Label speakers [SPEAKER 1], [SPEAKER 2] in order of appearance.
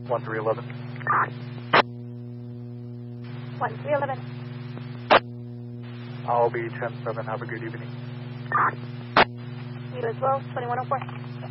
[SPEAKER 1] 1311.
[SPEAKER 2] 1311.
[SPEAKER 1] I'll be 10-7. Have a good evening.
[SPEAKER 2] You as well, 2104.